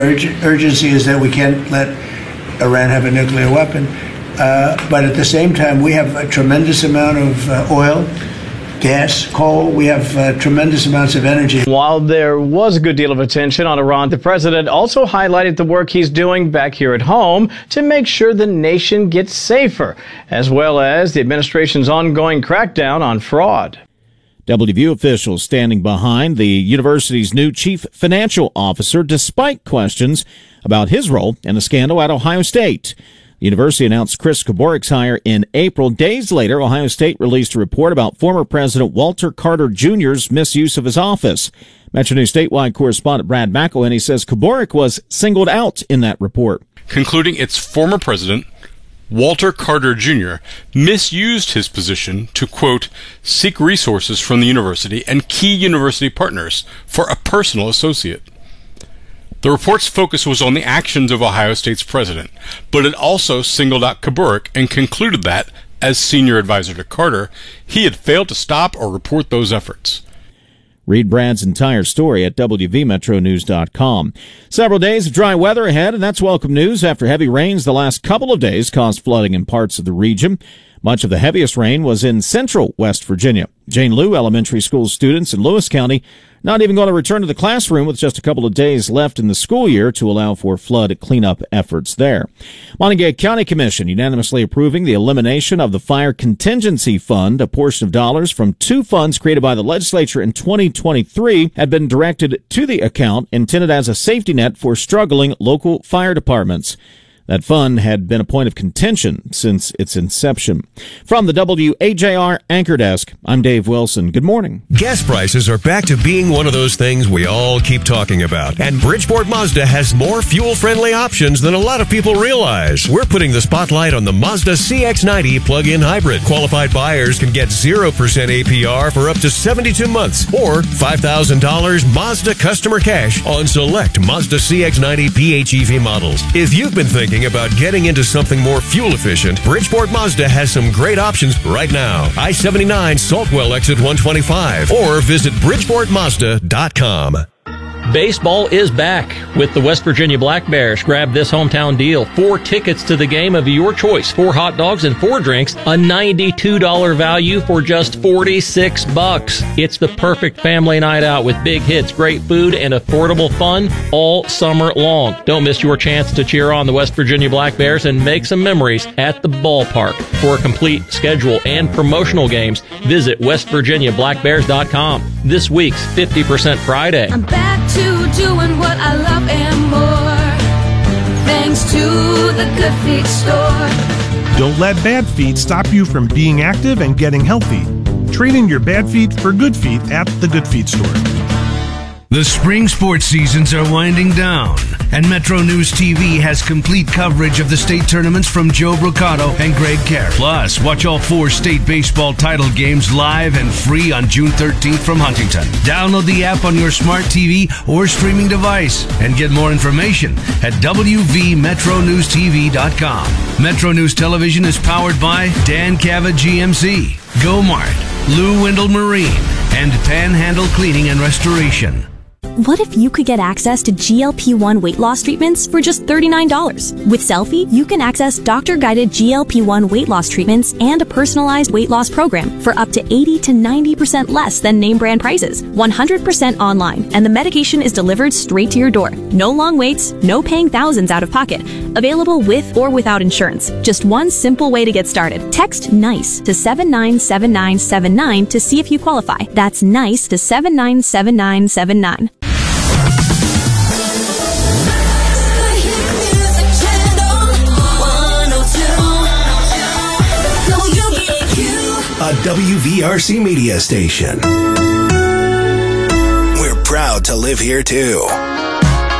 urgency is that we can't let Iran have a nuclear weapon. But at the same time, we have a tremendous amount of oil, gas, coal. We have tremendous amounts of energy. While there was a good deal of attention on Iran, the president also highlighted the work he's doing back here at home to make sure the nation gets safer, as well as the administration's ongoing crackdown on fraud. WVU officials standing behind the university's new chief financial officer despite questions about his role in the scandal at Ohio State. The university announced Chris Koborik's hire in April. Days later, Ohio State released a report about former President Walter Carter Jr.'s misuse of his office. Metro News statewide correspondent Brad McElhenney says Koborik was singled out in that report, concluding its former president, Walter Carter Jr., misused his position to, quote, seek resources from the university and key university partners for a personal associate. The report's focus was on the actions of Ohio State's president, but it also singled out Koborik and concluded that, as senior advisor to Carter, he had failed to stop or report those efforts. Read Brad's entire story at WVMetroNews.com. Several days of dry weather ahead, and that's welcome news after heavy rains the last couple of days caused flooding in parts of the region. Much of the heaviest rain was in central West Virginia. Jane Lew Elementary School students in Lewis County not even going to return to the classroom with just a couple of days left in the school year to allow for flood cleanup efforts there. Montague County Commission unanimously approving the elimination of the Fire Contingency Fund. A portion of dollars from two funds created by the legislature in 2023 had been directed to the account intended as a safety net for struggling local fire departments. That fund had been a point of contention since its inception. From the WAJR Anchor Desk, I'm Dave Wilson. Good morning. Gas prices are back to being one of those things we all keep talking about. And Bridgeport Mazda has more fuel-friendly options than a lot of people realize. We're putting the spotlight on the Mazda CX-90 plug-in hybrid. Qualified buyers can get 0% APR for up to 72 months or $5,000 Mazda customer cash on select Mazda CX-90 PHEV models. If you've been thinking about getting into something more fuel efficient, Bridgeport Mazda has some great options right now. I-79 Saltwell exit 125 or visit BridgeportMazda.com. Baseball is back with the West Virginia Black Bears. Grab this hometown deal. 4 tickets to the game of your choice. 4 hot dogs and 4 drinks. A $92 value for just $46. It's the perfect family night out with big hits, great food, and affordable fun all summer long. Don't miss your chance to cheer on the West Virginia Black Bears and make some memories at the ballpark. For a complete schedule and promotional games, visit WestVirginiaBlackBears.com. This week's 50% Friday. I'm back to doing what I love and more, thanks to the Good Feet store. Don't let bad feet stop you from being active and getting healthy. Trade in your bad feet for good feet at the Good Feet store. The spring sports seasons are winding down, and Metro News TV has complete coverage of the state tournaments from Joe Brocato and Greg Carey. Plus, watch all 4 state baseball title games live and free on June 13th from Huntington. Download the app on your smart TV or streaming device and get more information at WVMetroNewsTV.com. Metro News Television is powered by Dan Cavett GMC, Gomart, Lou Wendell Marine, and Panhandle Cleaning and Restoration. What if you could get access to GLP-1 weight loss treatments for just $39? With Selfie, you can access doctor-guided GLP-1 weight loss treatments and a personalized weight loss program for up to 80 to 90% less than name brand prices. 100% online, and the medication is delivered straight to your door. No long waits, no paying thousands out of pocket. Available with or without insurance. Just one simple way to get started. Text NICE to 797979 to see if you qualify. That's NICE to 797979. A WVRC media station. We're proud to live here too.